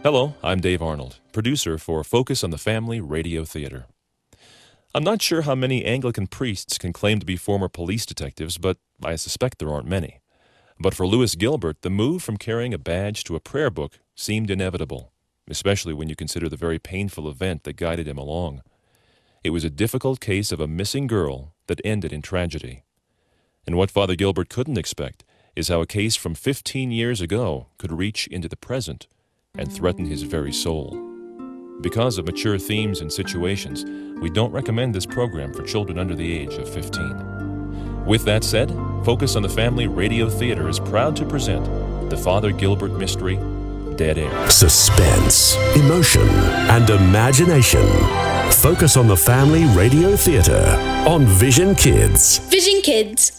Hello, I'm Dave Arnold, producer for Focus on the Family Radio Theater. I'm not sure how many Anglican priests can claim to be former police detectives, but I suspect there aren't many. But for Lewis Gilbert, the move from carrying a badge to a prayer book seemed inevitable, especially when you consider the very painful event that guided him along. It was a difficult case of a missing girl that ended in tragedy. And what Father Gilbert couldn't expect is how a case from 15 years ago could reach into the present and threaten his very soul. Because of mature themes and situations, we don't recommend this program for children under the age of 15. With that said, Focus on the Family Radio Theater is proud to present the Father Gilbert mystery, Dead Air. Suspense, emotion, and imagination. Focus on the Family Radio Theater on Vision Kids. Vision Kids.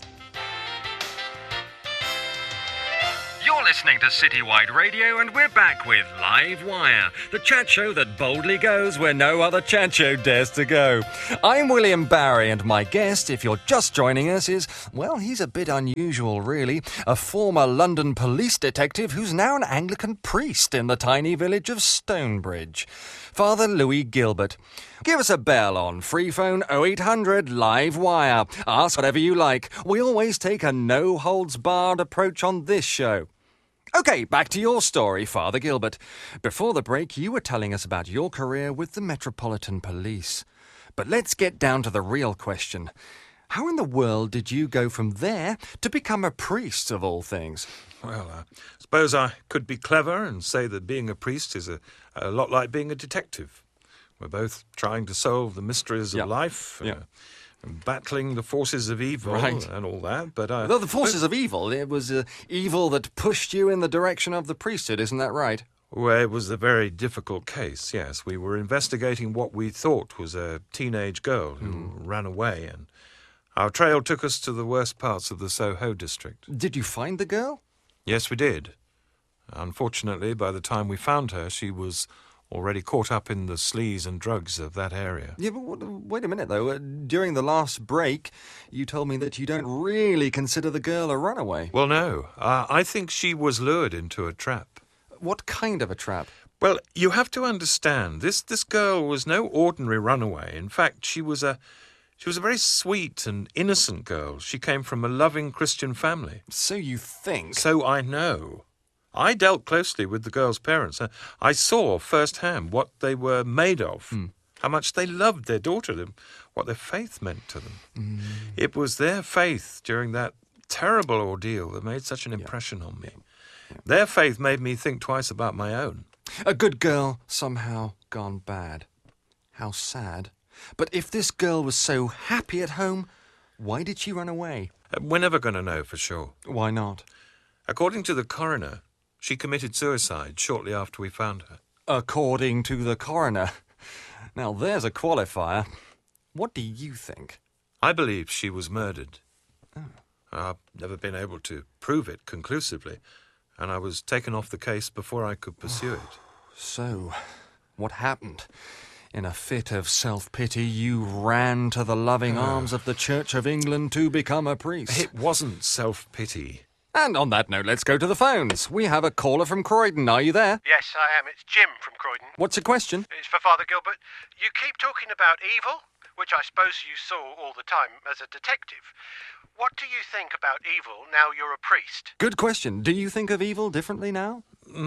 You're listening to Citywide Radio, and we're back with Live Wire, the chat show that boldly goes where no other chat show dares to go. I'm William Barry, and my guest, if you're just joining us, is, well, he's a bit unusual, really. A former London police detective who's now an Anglican priest in the tiny village of Stonebridge. Father Louis Gilbert. Give us a bell on free phone 0800 Live Wire. Ask whatever you like. We always take a no-holds-barred approach on this show. Okay, back to your story, Father Gilbert. Before the break, you were telling us about your career with the Metropolitan Police. But let's get down to the real question. How in the world did you go from there to become a priest, of all things? Well, I suppose I could be clever and say that being a priest is a lot like being a detective. We're both trying to solve the mysteries of life, and battling the forces of evil and all that. But the forces of evil, it was evil that pushed you in the direction of the priesthood, isn't that right? Well, it was a very difficult case, yes. We were investigating what we thought was a teenage girl who ran away, and our trail took us to the worst parts of the Soho district. Did you find the girl? Yes, we did. Unfortunately, by the time we found her, she was already caught up in the sleaze and drugs of that area. Yeah, but wait a minute, though. During the last break, you told me that you don't really consider the girl a runaway. Well, no. I think she was lured into a trap. What kind of a trap? Well, you have to understand, this girl was no ordinary runaway. In fact, she was a very sweet and innocent girl. She came from a loving Christian family. So you think? So I know. I dealt closely with the girl's parents. I saw firsthand what they were made of, how much they loved their daughter, what their faith meant to them. It was their faith during that terrible ordeal that made such an impression on me. Their faith made me think twice about my own. A good girl somehow gone bad. How sad. But if this girl was so happy at home, why did she run away? We're never going to know for sure. Why not? According to the coroner, she committed suicide shortly after we found her. According to the coroner. Now there's a qualifier. What do you think? I believe she was murdered. I've never been able to prove it conclusively, and I was taken off the case before I could pursue it. So, what happened? In a fit of self-pity, you ran to the loving arms of the Church of England to become a priest. It wasn't self-pity. And on that note, let's go to the phones. We have a caller from Croydon. Are you there? Yes, I am. It's Jim from Croydon. What's your question? It's for Father Gilbert. You keep talking about evil, which I suppose you saw all the time as a detective. What do you think about evil now you're a priest? Good question. Do you think of evil differently now?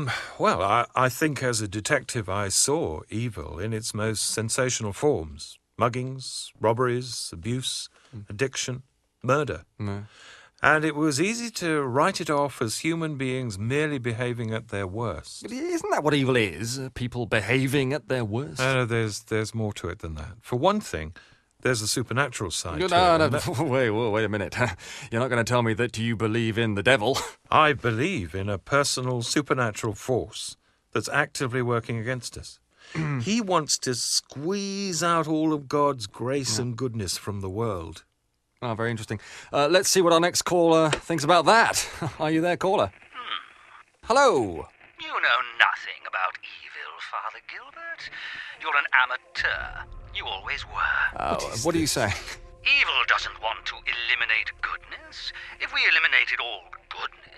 Well, I think as a detective I saw evil in its most sensational forms. Muggings, robberies, abuse, addiction, murder. And it was easy to write it off as human beings merely behaving at their worst. But isn't that what evil is? People behaving at their worst? No, there's more to it than that. For one thing, there's a supernatural side to it. No, wait a minute. You're not going to tell me that you believe in the devil? I believe in a personal supernatural force that's actively working against us. He wants to squeeze out all of God's grace and goodness from the world. Oh, very interesting. Let's see what our next caller thinks about that. Are you there, caller? Hello. You know nothing about evil, Father Gilbert. You're an amateur. You always were. What are you saying? Evil doesn't want to eliminate goodness. If we eliminated all goodness,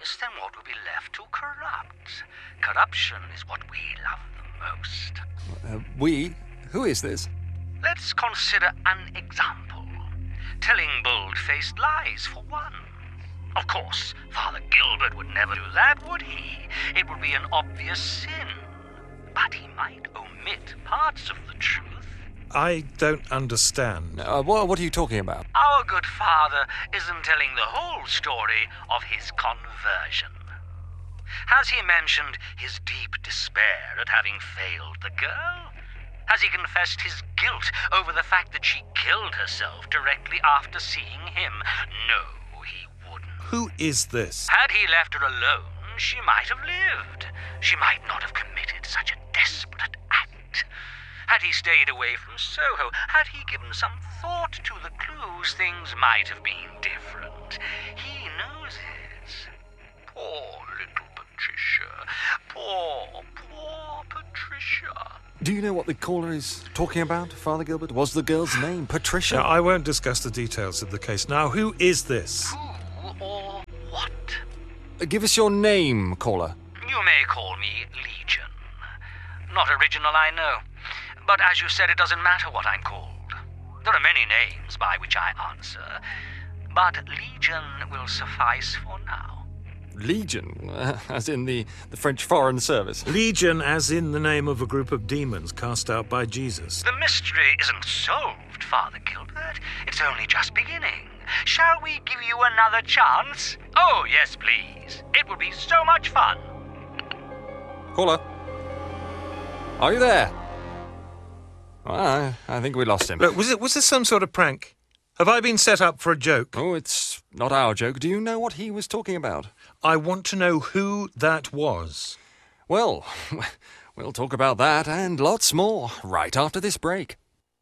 this, then what will be left to corrupt? Corruption is what we love the most. We? Who is this? Let's consider an example. Telling bold-faced lies, for one. Of course, Father Gilbert would never do that, would he? It would be an obvious sin. But he might omit parts of the truth. I don't understand. What are you talking about? Our good father isn't telling the whole story of his conversion. Has he mentioned his deep despair at having failed the girl? Has he confessed his guilt over the fact that she killed herself directly after seeing him? No, he wouldn't. Who is this? Had he left her alone, she might have lived. She might not have committed such a desperate act. Had he stayed away from Soho, had he given some thought to the clues, things might have been different. He knows it. Poor little Patricia. Poor Patricia. Do you know what the caller is talking about, Father Gilbert? Was the girl's name Patricia? Now, I won't discuss the details of the case. Now, who is this? Who or what? Give us your name, caller. You may call me Legion. Not original, I know. But as you said, it doesn't matter what I'm called. There are many names by which I answer, but Legion will suffice for now. Legion, as in the French Foreign Service. Legion, as in the name of a group of demons cast out by Jesus. The mystery isn't solved, Father Gilbert. It's only just beginning. Shall we give you another chance? Oh, yes, please. It would be so much fun. Caller, are you there? I think we lost him. Look, was this some sort of prank? Have I been set up for a joke? Oh, it's not our joke. Do you know what he was talking about? I want to know who that was. Well, we'll talk about that and lots more right after this break.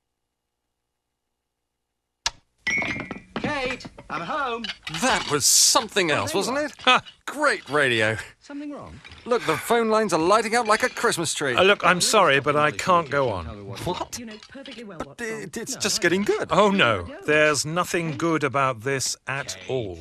Kate, I'm home. That was something else, wasn't it? Ha! Great radio. Something wrong? Look, the phone lines are lighting up like a Christmas tree. Look, I'm sorry, but I can't go on. What? You know perfectly well what. It's just getting good. Oh, no. There's nothing good about this at all.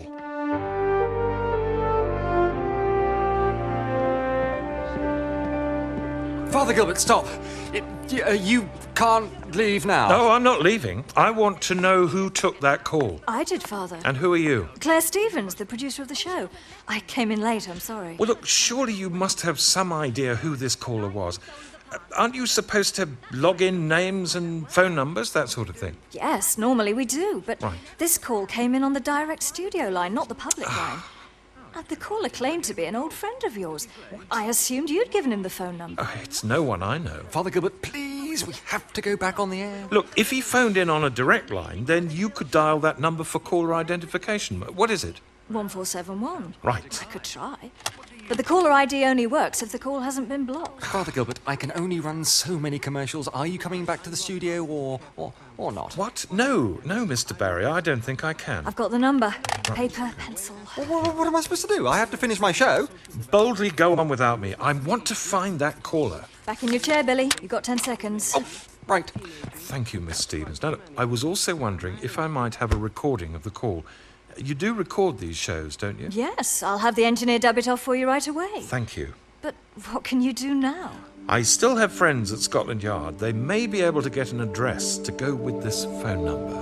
Father Gilbert, stop. You can't leave now. No, I'm not leaving. I want to know who took that call. I did, Father. And who are you? Claire Stevens, the producer of the show. I came in late, I'm sorry. Well, look, surely you must have some idea who this caller was. Aren't you supposed to log in names and phone numbers, that sort of thing? Yes, normally we do, but Right. this call came in on the direct studio line, not the public line. And the caller claimed to be an old friend of yours. I assumed you'd given him the phone number. It's no one I know. Father Gilbert, please, we have to go back on the air. Look, if he phoned in on a direct line, then you could dial that number for caller identification. What is it? 1471. Right. I could try. But the caller ID only works if the call hasn't been blocked. Father Gilbert, I can only run so many commercials. Are you coming back to the studio or not? What? No, Mr. Barry, I don't think I can. I've got the number. Paper, pencil. What am I supposed to do? I have to finish my show. Boldly go on without me. I want to find that caller. Back in your chair, Billy. You've got 10 seconds. Right. Thank you, Miss Stevens. Now, look, I was also wondering if I might have a recording of the call. You do record these shows, don't you? Yes, I'll have the engineer dub it off for you right away. Thank you. But what can you do now? I still have friends at Scotland Yard. They may be able to get an address to go with this phone number.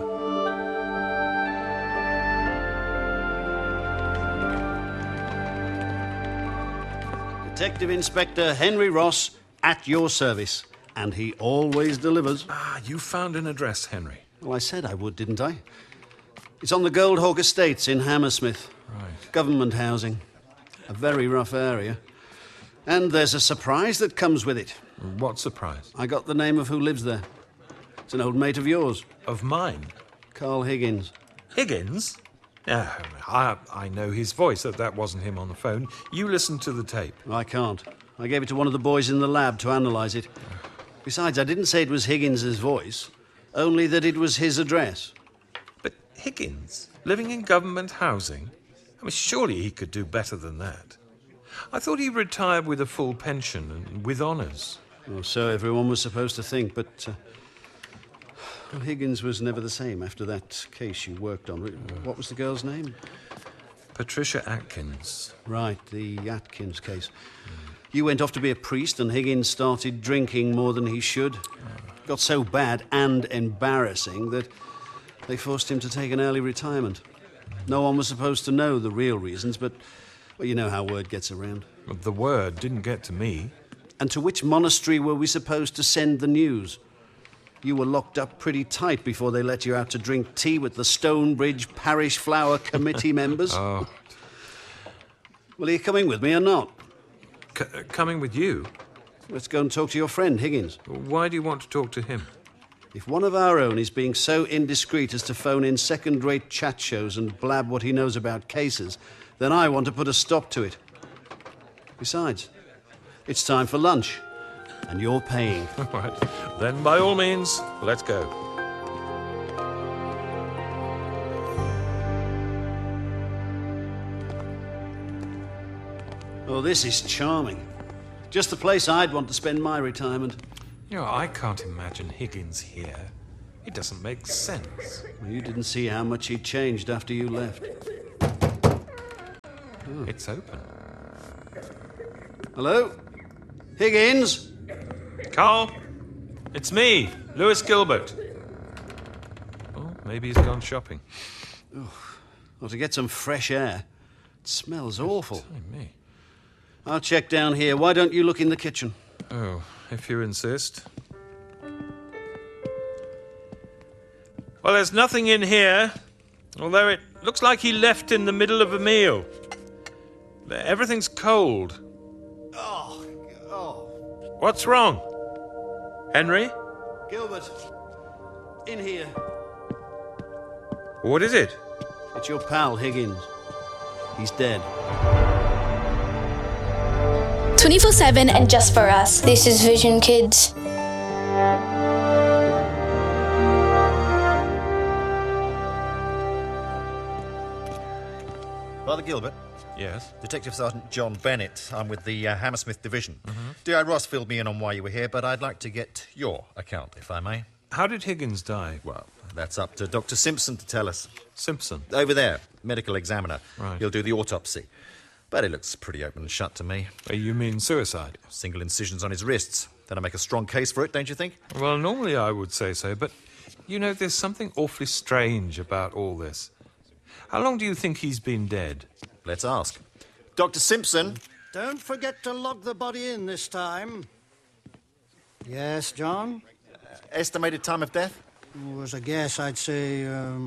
Detective Inspector Henry Ross at your service. And he always delivers. Ah, you found an address, Henry. Well, I said I would, didn't I? It's on the Goldhawk Estates in Hammersmith. Right. Government housing. A very rough area. And there's a surprise that comes with it. What surprise? I got the name of who lives there. It's an old mate of yours, Of mine? Carl Higgins. Higgins? I know his voice. That wasn't him on the phone. You listen to the tape. I can't. I gave it to one of the boys in the lab to analyse it. Besides, I didn't say it was Higgins's voice, only that it was his address. But Higgins? Living in government housing? I mean, surely he could do better than that. I thought he retired with a full pension and with honours. Well, so everyone was supposed to think, but well, Higgins was never the same after that case you worked on. What was the girl's name? Patricia Atkins. Right, the Atkins case. You went off to be a priest and Higgins started drinking more than he should. Got so bad and embarrassing that they forced him to take an early retirement. No one was supposed to know the real reasons, but, well, you know how word gets around. But the word didn't get to me. And to which monastery were we supposed to send the news? You were locked up pretty tight before they let you out to drink tea with the Stonebridge Parish Flower Committee members. Oh. Well, are you coming with me or not? Coming with you? Let's go and talk to your friend, Higgins. Why do you want to talk to him? If one of our own is being so indiscreet as to phone in second-rate chat shows and blab what he knows about cases, then I want to put a stop to it. Besides, it's time for lunch, and you're paying. All right. Then, by all means, let's go. Oh, this is charming. Just the place I'd want to spend my retirement. You know, I can't imagine Higgins here. It doesn't make sense. Well, you didn't see how much he'd changed after you left. It's open. Hello? Higgins? Carl, it's me, Lewis Gilbert. Oh, maybe he's gone shopping. Well, to get some fresh air. It smells awful. Dear me. I'll check down here. Why don't you look in the kitchen? Oh, if you insist. Well, there's nothing in here, although it looks like he left in the middle of a meal. Everything's cold. Oh. What's wrong? Henry? Gilbert, in here. What is it? It's your pal, Higgins. He's dead. 24/7 and just for us. This is Vision Kids. Father Gilbert? Yes? Detective Sergeant John Bennett. I'm with the Hammersmith Division. D.I. Ross filled me in on why you were here, but I'd like to get your account, if I may. How did Higgins die? Well, that's up to Dr. Simpson to tell us. Simpson? Over there, medical examiner. Right. He'll do the autopsy. But it looks pretty open and shut to me. You mean suicide? Single incisions on his wrists. That'll make a strong case for it, don't you think? Well, normally I would say so, but, you know, there's something awfully strange about all this. How long do you think he's been dead? Let's ask. Dr. Simpson? Don't forget to log the body in this time. Yes, John? Estimated time of death? As a guess, I'd say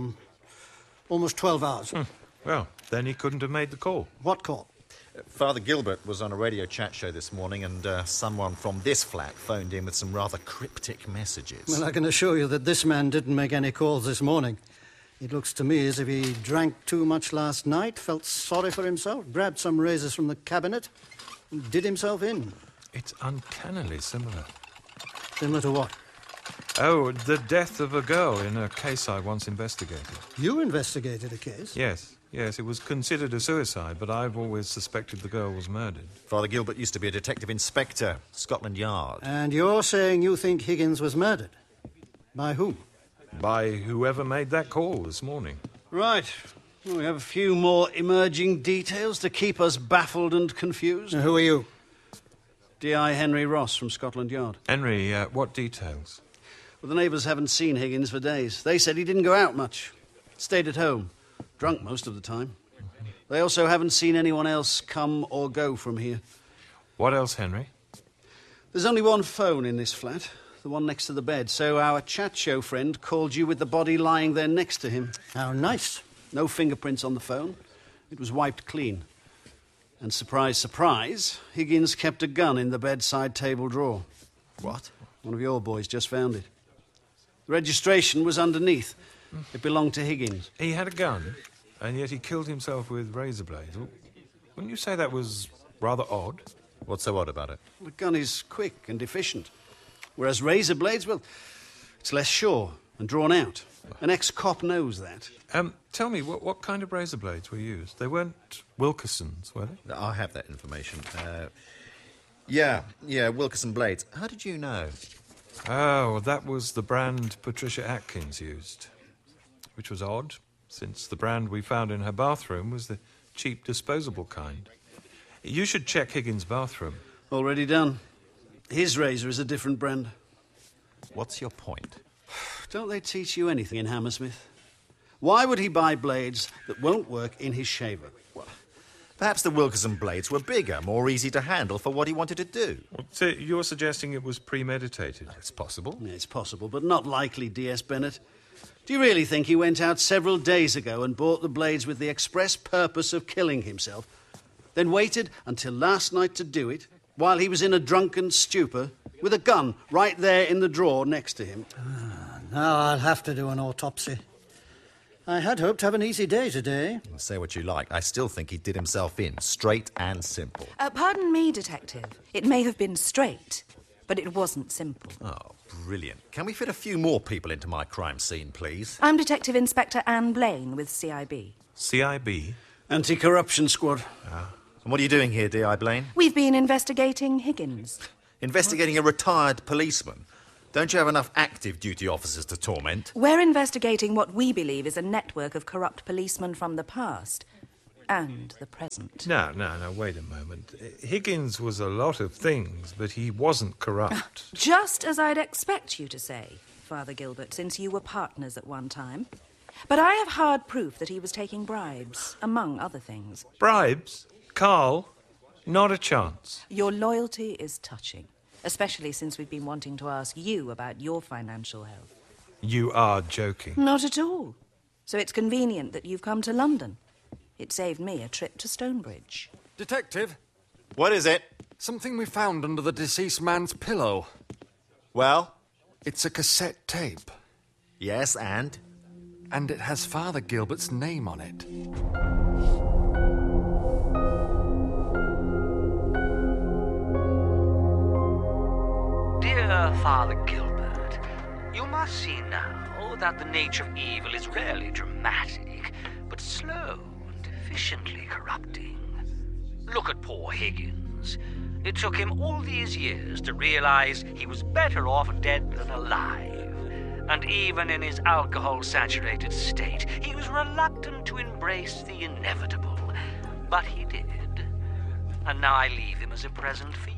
almost 12 hours. Well, then he couldn't have made the call. What call? Father Gilbert was on a radio chat show this morning and someone from this flat phoned in with some rather cryptic messages. Well, I can assure you that this man didn't make any calls this morning. It looks to me as if he drank too much last night, felt sorry for himself, grabbed some razors from the cabinet, and did himself in. It's uncannily similar. Similar to what? Oh, the death of a girl in a case I once investigated. You investigated a case? Yes, it was considered a suicide, but I've always suspected the girl was murdered. Father Gilbert used to be a detective inspector, Scotland Yard. And you're saying you think Higgins was murdered? By whom? By whoever made that call this morning. Right. Well, we have a few more emerging details to keep us baffled and confused. Who are you? D.I. Henry Ross from Scotland Yard. Henry, what details? Well, the neighbours haven't seen Higgins for days. They said he didn't go out much. Stayed at home. Drunk most of the time. They also haven't seen anyone else come or go from here. What else, Henry? There's only one phone in this flat, the one next to the bed, so our chat show friend called you with the body lying there next to him. How nice. No fingerprints on the phone. It was wiped clean. And surprise, surprise, Higgins kept a gun in the bedside table drawer. What? One of your boys just found it. The registration was underneath. It belonged to Higgins. He had a gun, and yet he killed himself with razor blades. Wouldn't you say that was rather odd? What's so odd about it? The gun is quick and efficient, whereas razor blades, well, it's less sure and drawn out. An ex-cop knows that. Tell me, what kind of razor blades were used? They weren't Wilkersons, were they? I have that information. Yeah, Wilkerson blades. How did you know? Oh, that was the brand Patricia Atkins used. Which was odd, since the brand we found in her bathroom was the cheap disposable kind. You should check Higgins' bathroom. Already done. His razor is a different brand. What's your point? Don't they teach you anything in Hammersmith? Why would he buy blades that won't work in his shaver? Well, perhaps the Wilkerson blades were bigger, more easy to handle for what he wanted to do. So you're suggesting it was premeditated? It's possible. Yeah, it's possible, but not likely, D.S. Bennett. Do you really think he went out several days ago and bought the blades with the express purpose of killing himself, then waited until last night to do it, while he was in a drunken stupor, with a gun right there in the drawer next to him? Now I'll have to do an autopsy. I had hoped to have an easy day today. Say what you like. I still think he did himself in, straight and simple. Pardon me, Detective. It may have been straight, but it wasn't simple. Oh, brilliant. Can we fit a few more people into my crime scene, please? I'm Detective Inspector Anne Blaine with CIB. CIB? Anti-Corruption Squad. And what are you doing here, D.I. Blaine? We've been investigating Higgins. Investigating a retired policeman? Don't you have enough active duty officers to torment? We're investigating what we believe is a network of corrupt policemen from the past and the present. No, wait a moment. Higgins was a lot of things, but he wasn't corrupt. Just as I'd expect you to say, Father Gilbert, since you were partners at one time. But I have hard proof that he was taking bribes, among other things. Bribes? Carl? Not a chance. Your loyalty is touching, especially since we've been wanting to ask you about your financial health. You are joking. Not at all. So it's convenient that you've come to London. It saved me a trip to Stonebridge. Detective? What is it? Something we found under the deceased man's pillow. Well? It's a cassette tape. Yes, and? And it has Father Gilbert's name on it. Dear Father Gilbert, you must see now that the nature of evil is rarely dramatic, but slow and efficiently corrupting. Look at poor Higgins. It took him all these years to realize he was better off dead than alive. And even in his alcohol-saturated state, he was reluctant to embrace the inevitable. But he did. And now I leave him as a present for you.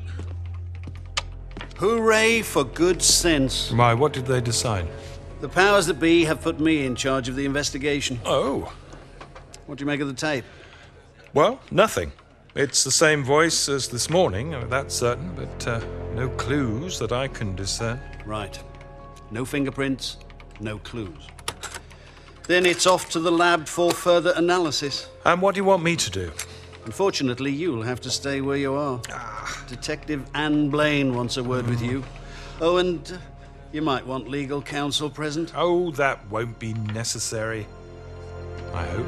Hooray for good sense. Why, what did they decide? The powers that be have put me in charge of the investigation. Oh. What do you make of the tape? Well, nothing. It's the same voice as this morning, that's certain, but no clues that I can discern. Right. No fingerprints, no clues. Then it's off to the lab for further analysis. And what do you want me to do? Unfortunately, you'll have to stay where you are. Detective Anne Blaine wants a word with you. Oh, and you might want legal counsel present. Oh, that won't be necessary. I hope.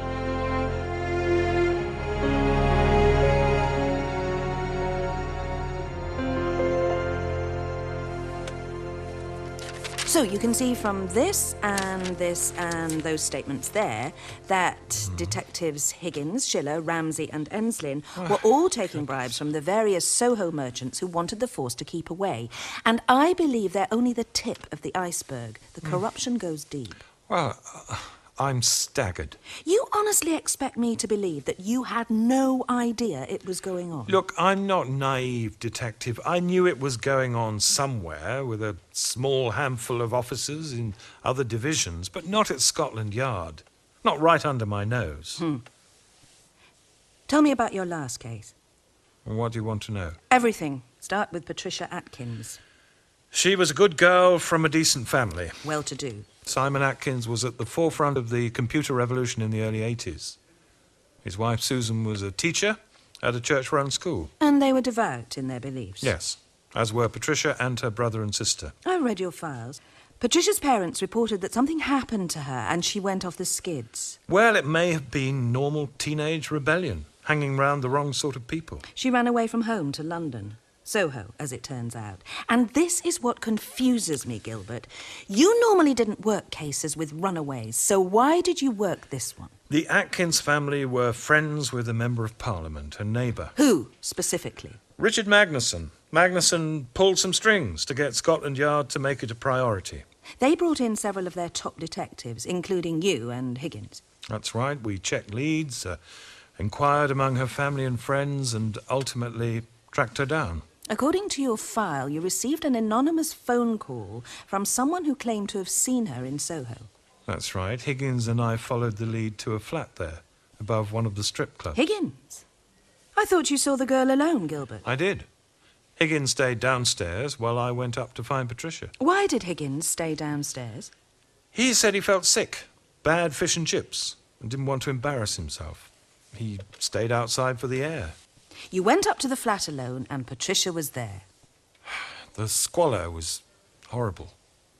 So you can see from this and those statements there that detectives Higgins, Schiller, Ramsey and Enslin were all taking bribes from the various Soho merchants who wanted the force to keep away. And I believe they're only the tip of the iceberg. The corruption goes deep. Well, I'm staggered. You honestly expect me to believe that you had no idea it was going on? Look, I'm not naive, Detective. I knew it was going on somewhere with a small handful of officers in other divisions, but not at Scotland Yard. Not right under my nose. Tell me about your last case. And what do you want to know? Everything. Start with Patricia Atkins. She was a good girl from a decent family. Well-to-do. Simon Atkins was at the forefront of the computer revolution in the early 80s. His wife Susan was a teacher at a church-run school. And they were devout in their beliefs? Yes, as were Patricia and her brother and sister. I read your files. Patricia's parents reported that something happened to her and she went off the skids. Well, it may have been normal teenage rebellion, hanging round the wrong sort of people. She ran away from home to London. Soho, as it turns out. And this is what confuses me, Gilbert. You normally didn't work cases with runaways, so why did you work this one? The Atkins family were friends with a member of Parliament, a neighbour. Who, specifically? Richard Magnuson. Magnuson pulled some strings to get Scotland Yard to make it a priority. They brought in several of their top detectives, including you and Higgins. That's right. We checked leads, inquired among her family and friends, and ultimately tracked her down. According to your file, you received an anonymous phone call from someone who claimed to have seen her in Soho. That's right. Higgins and I followed the lead to a flat there, above one of the strip clubs. Higgins? I thought you saw the girl alone, Gilbert. I did. Higgins stayed downstairs while I went up to find Patricia. Why did Higgins stay downstairs? He said he felt sick, bad fish and chips, and didn't want to embarrass himself. He stayed outside for the air. You went up to the flat alone, and Patricia was there. The squalor was horrible.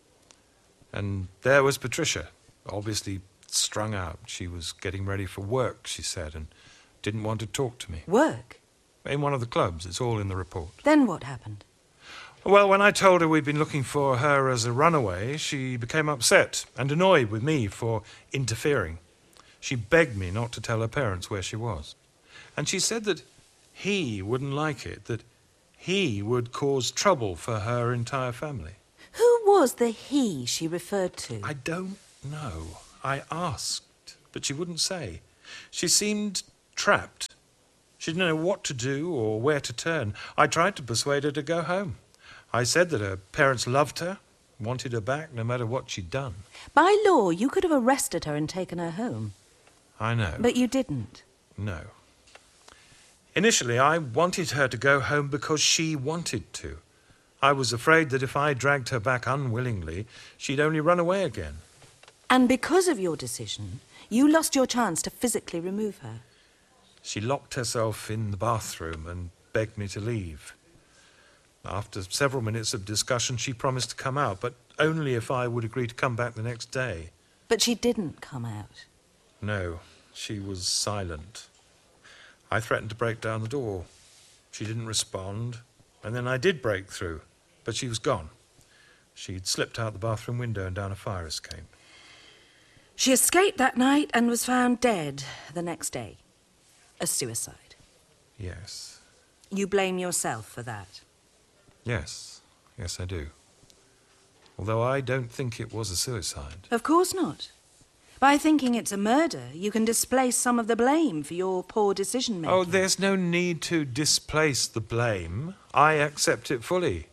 And there was Patricia, obviously strung out. She was getting ready for work, she said, and didn't want to talk to me. Work? In one of the clubs. It's all in the report. Then what happened? Well, when I told her we'd been looking for her as a runaway, she became upset and annoyed with me for interfering. She begged me not to tell her parents where she was. And she said that he wouldn't like it, that he would cause trouble for her entire family. Who was the he she referred to? I don't know. I asked, but she wouldn't say. She seemed trapped. She didn't know what to do or where to turn. I tried to persuade her to go home. I said that her parents loved her, wanted her back no matter what she'd done. By law, you could have arrested her and taken her home. I know. But you didn't. No. Initially, I wanted her to go home because she wanted to. I was afraid that if I dragged her back unwillingly, she'd only run away again. And because of your decision, you lost your chance to physically remove her. She locked herself in the bathroom and begged me to leave. After several minutes of discussion, she promised to come out, but only if I would agree to come back the next day. But she didn't come out. No, she was silent. I threatened to break down the door. She didn't respond, and then I did break through, but she was gone. She'd slipped out the bathroom window and down a fire escape. She escaped that night and was found dead the next day. A suicide. Yes. You blame yourself for that? Yes. Yes, I do. Although I don't think it was a suicide. Of course not. By thinking it's a murder, you can displace some of the blame for your poor decision-making. Oh, there's no need to displace the blame. I accept it fully.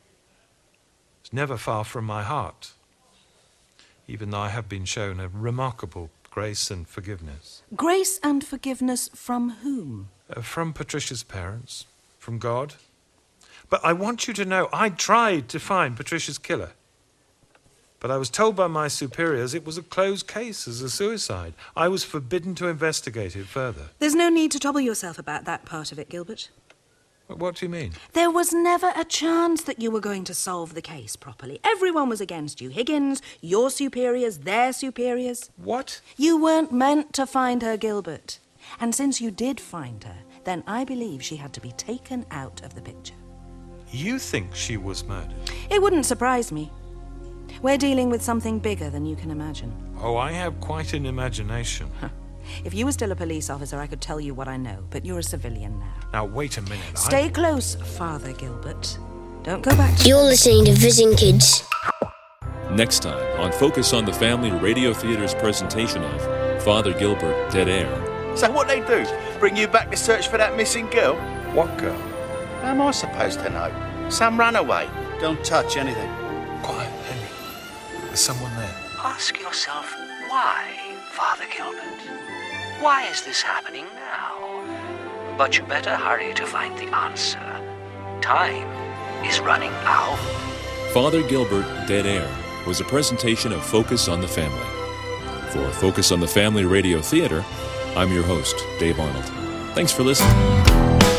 It's never far from my heart, even though I have been shown a remarkable grace and forgiveness. Grace and forgiveness from whom? From Patricia's parents, from God. But I want you to know, I tried to find Patricia's killer. But I was told by my superiors it was a closed case as a suicide. I was forbidden to investigate it further. There's no need to trouble yourself about that part of it, Gilbert. What do you mean? There was never a chance that you were going to solve the case properly. Everyone was against you. Higgins, your superiors, their superiors. What? You weren't meant to find her, Gilbert. And since you did find her, then I believe she had to be taken out of the picture. You think she was murdered? It wouldn't surprise me. We're dealing with something bigger than you can imagine. Oh, I have quite an imagination. If you were still a police officer, I could tell you what I know, but you're a civilian now. Now, wait a minute. Stay close, Father Gilbert. Don't go back to... You're listening to Visiting Kids. Next time on Focus on the Family Radio Theatre's presentation of Father Gilbert, Dead Air. So what they do? Bring you back to search for that missing girl? What girl? How am I supposed to know? Some runaway. Don't touch anything. Quiet, Henry. There's someone there. Ask yourself why, Father Gilbert. Why is this happening now? But you better hurry to find the answer. Time is running out. Father Gilbert, Dead Air was a presentation of Focus on the Family. For Focus on the Family Radio Theater, I'm your host, Dave Arnold. Thanks for listening.